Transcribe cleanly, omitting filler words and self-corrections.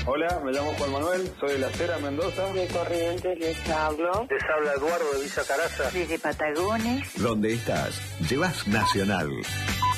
Hola, me llamo Juan Manuel, soy de La Cera, Mendoza. De Corrientes les hablo. Les habla Eduardo de Villa Caraza. Desde Patagones. Donde estás, llevas Nacional.